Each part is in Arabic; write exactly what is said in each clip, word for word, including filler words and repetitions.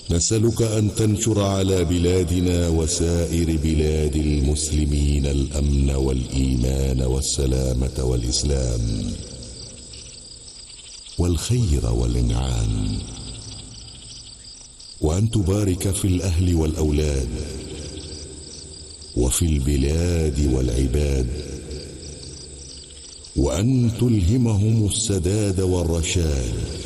نسألك أن تنشر على بلادنا وسائر بلاد المسلمين الأمن والإيمان والسلامة والإسلام والخير والإنعام، وأن تبارك في الأهل والأولاد وفي البلاد والعباد، وأن تلهمهم السداد والرشاد،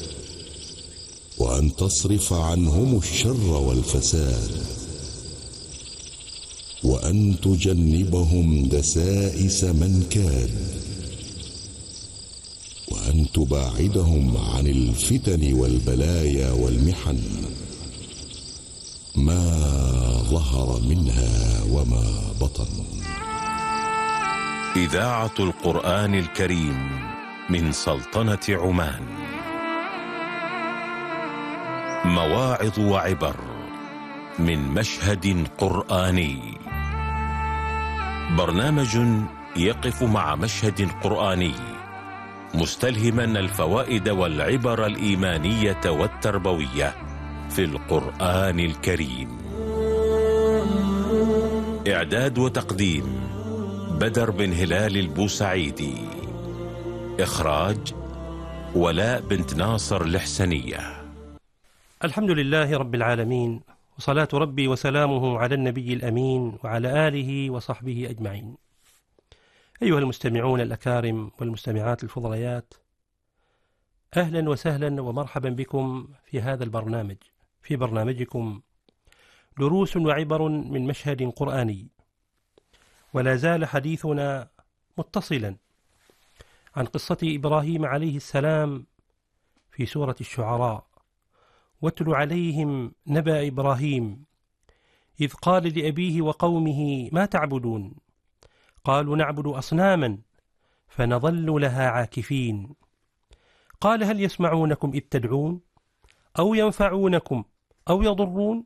وأن تصرف عنهم الشر والفساد، وأن تجنبهم دسائس من كاد، وأن تباعدهم عن الفتن والبلايا والمحن ما ظهر منها وما بطن. إذاعة القرآن الكريم من سلطنة عمان. مواعظ وعبر من مشهد قرآني. برنامج يقف مع مشهد قرآني مستلهما الفوائد والعبر الإيمانية والتربوية في القرآن الكريم. إعداد وتقديم بدر بن هلال البوسعيدي. إخراج ولاء بنت ناصر الحسنية. الحمد لله رب العالمين، وصلاة ربي وسلامه على النبي الأمين وعلى آله وصحبه أجمعين. أيها المستمعون الأكارم والمستمعات الفضليات، أهلا وسهلا ومرحبا بكم في هذا البرنامج، في برنامجكم دروس وعبر من مشهد قرآني. ولا زال حديثنا متصلا عن قصة إبراهيم عليه السلام في سورة الشعراء. واتل عليهم نبأ إبراهيم إذ قال لأبيه وقومه ما تعبدون قالوا نعبد أصناما فنظل لها عاكفين قال هل يسمعونكم إذ تدعون أو ينفعونكم أو يضرون.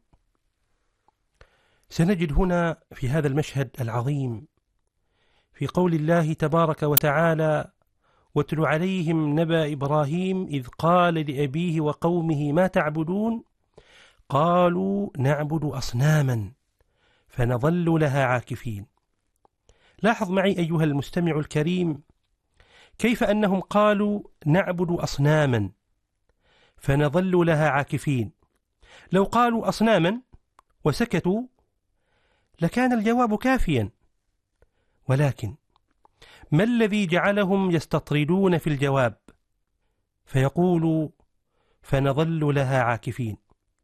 سنجد هنا في هذا المشهد العظيم في قول الله تبارك وتعالى واتل عليهم نبأ إبراهيم إذ قال لأبيه وقومه ما تعبدون قالوا نعبد أصناما فنظل لها عاكفين. لاحظ معي أيها المستمع الكريم كيف أنهم قالوا نعبد أصناما فنظل لها عاكفين. لو قالوا أصناما وسكتوا لكان الجواب كافيا، ولكن ما الذي جعلهم يستطردون في الجواب فيقولوا فنظل لها عاكفين؟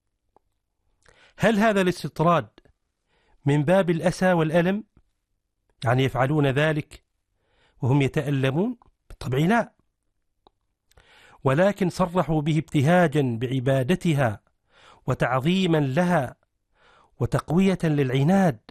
هل هذا الاستطراد من باب الأسى والألم؟ يعني يفعلون ذلك وهم يتألمون؟ بالطبع لا، ولكن صرحوا به ابتهاجا بعبادتها وتعظيما لها وتقوية للعناد،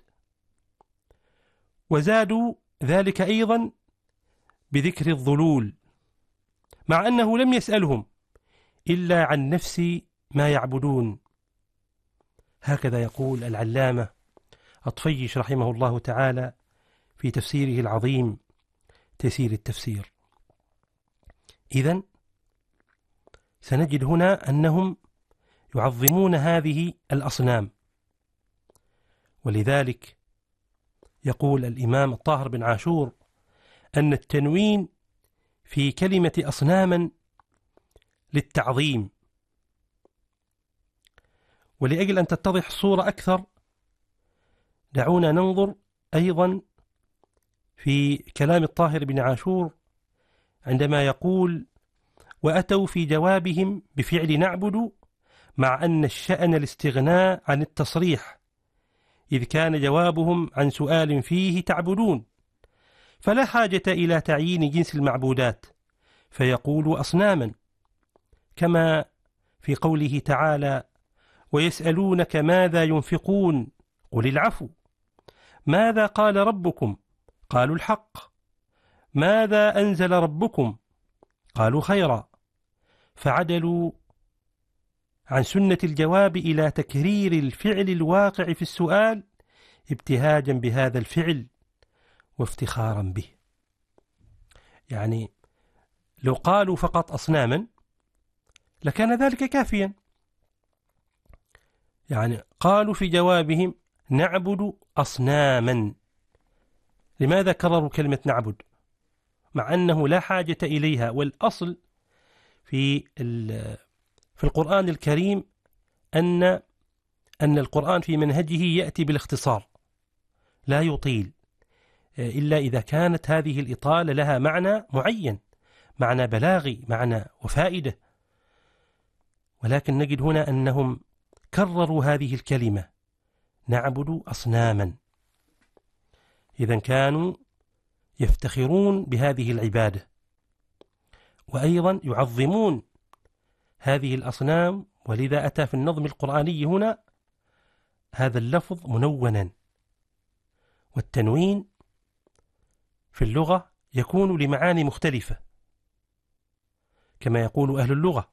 وزادوا ذلك أيضا بذكر الظلول، مع أنه لم يسألهم إلا عن نفس ما يعبدون. هكذا يقول العلامة الطفيش رحمه الله تعالى في تفسيره العظيم تيسير التفسير. إذن سنجد هنا أنهم يعظمون هذه الأصنام، ولذلك يقول الإمام الطاهر بن عاشور أن التنوين في كلمة أصناما للتعظيم. ولأجل أن تتضح الصورة أكثر دعونا ننظر أيضا في كلام الطاهر بن عاشور عندما يقول وأتوا في جوابهم بفعل نعبد مع أن الشأن الاستغناء عن التصريح، إذ كان جوابهم عن سؤال فيه تعبدون، فلا حاجة إلى تعيين جنس المعبودات فيقول أصناما، كما في قوله تعالى ويسألونك ماذا ينفقون قل العفو، ماذا قال ربكم قالوا الحق، ماذا أنزل ربكم قالوا خيرا، فعدلوا عن سنة الجواب إلى تكرير الفعل الواقع في السؤال ابتهاجا بهذا الفعل وافتخارا به. يعني لو قالوا فقط أصناما لكان ذلك كافيا، يعني قالوا في جوابهم نعبد أصناما. لماذا كرروا كلمة نعبد مع أنه لا حاجة إليها؟ والأصل في في القرآن الكريم أن أن القرآن في منهجه يأتي بالاختصار، لا يطيل إلا إذا كانت هذه الإطالة لها معنى معين، معنى بلاغي، معنى وفائدة. ولكن نجد هنا أنهم كرروا هذه الكلمة نعبد أصناما. إذن كانوا يفتخرون بهذه العبادة، وأيضا يعظمون هذه الأصنام، ولذا أتى في النظم القرآني هنا هذا اللفظ منونا. والتنوين في اللغة يكون لمعاني مختلفة كما يقول أهل اللغة،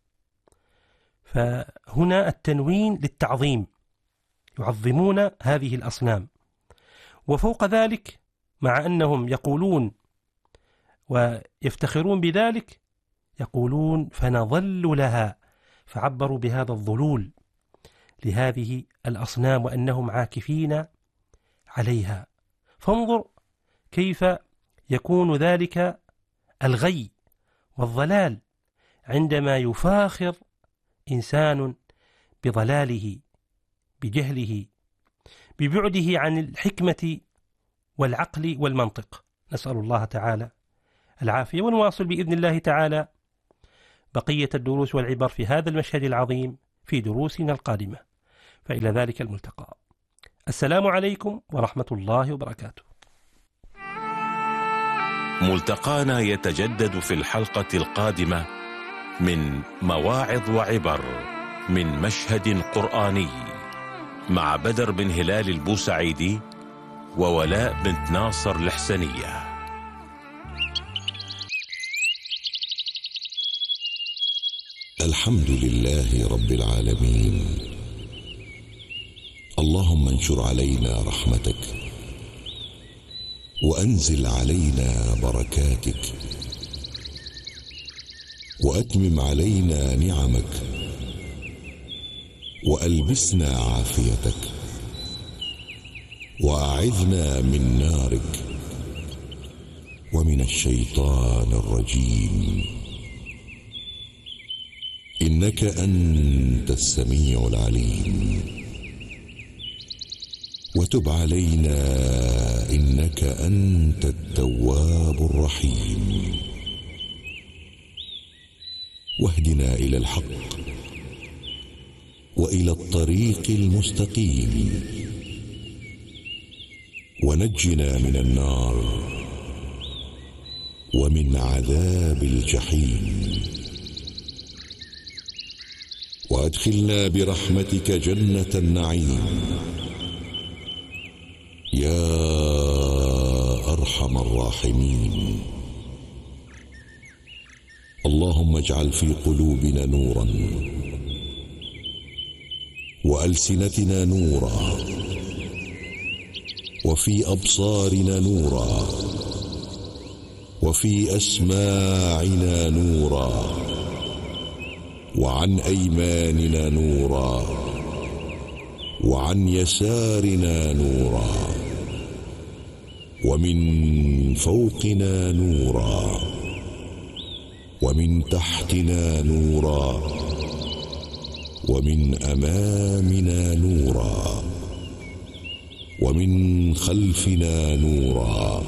فهنا التنوين للتعظيم، يعظمون هذه الأصنام. وفوق ذلك مع أنهم يقولون ويفتخرون بذلك يقولون فنظل لها، فعبروا بهذا الظلول لهذه الأصنام وأنهم عاكفين عليها. فانظر كيف يكون ذلك الغي والضلال عندما يفاخر إنسان بضلاله، بجهله، ببعده عن الحكمة والعقل والمنطق. نسأل الله تعالى العافية. ونواصل بإذن الله تعالى بقية الدروس والعبر في هذا المشهد العظيم في دروسنا القادمة، فإلى ذلك الملتقى. السلام عليكم ورحمة الله وبركاته. ملتقانا يتجدد في الحلقة القادمة من مواعظ وعبر من مشهد قرآني مع بدر بن هلال البوسعيدي وولاء بنت ناصر الحسنية. الحمد لله رب العالمين. اللهم انشر علينا رحمتك وأنزل علينا بركاتك وأتمم علينا نعمك وألبسنا عافيتك وأعذنا من نارك ومن الشيطان الرجيم، إنك أنت السميع العليم. وتب علينا إنك أنت التواب الرحيم. واهدنا إلى الحق وإلى الطريق المستقيم، ونجنا من النار ومن عذاب الجحيم، وأدخلنا برحمتك جنة النعيم يا أرحم الراحمين. اللهم اجعل في قلوبنا نورا وألسنتنا نورا وفي أبصارنا نورا وفي أسماعنا نورا وعن أيماننا نورا وعن يسارنا نورا ومن فوقنا نورا ومن تحتنا نورا ومن أمامنا نورا ومن خلفنا نورا.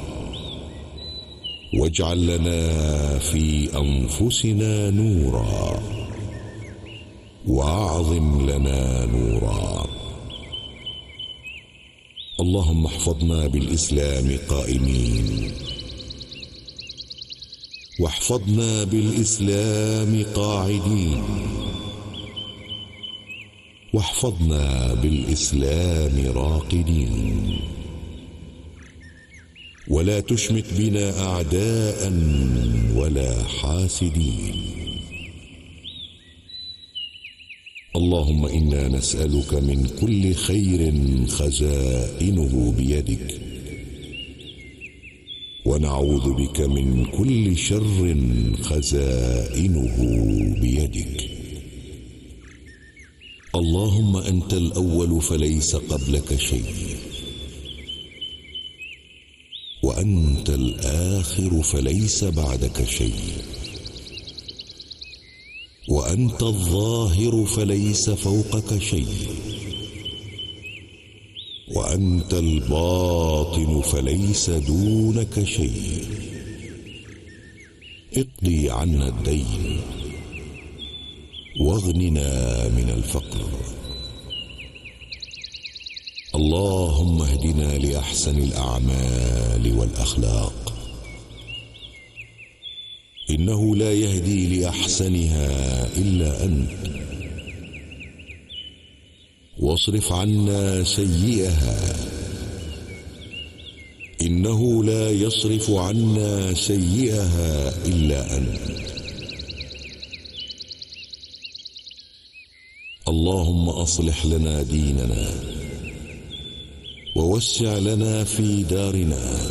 واجعل لنا في أنفسنا نورا وأعظم لنا نورا. اللهم احفظنا بالإسلام قائمين، واحفظنا بالإسلام قاعدين، واحفظنا بالإسلام راقدين، ولا تشمت بنا أعداء ولا حاسدين. اللهم إنا نسألك من كل خير خزائنه بيدك، ونعوذ بك من كل شر خزائنه بيدك. اللهم أنت الأول فليس قبلك شيء، وأنت الآخر فليس بعدك شيء، وأنت الظاهر فليس فوقك شيء، وأنت الباطن فليس دونك شيء. اقضي عنا الدين واغننا من الفقر. اللهم اهدنا لأحسن الأعمال والأخلاق، إنه لا يهدي لأحسنها إلا أنت. واصرف عنا سيئها، إنه لا يصرف عنا سيئها إلا أنت. اللهم أصلح لنا ديننا، ووسع لنا في دارنا،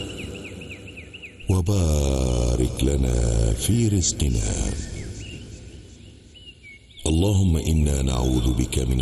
وبارك لنا في رزقنا. اللهم إنا نعوذ بك من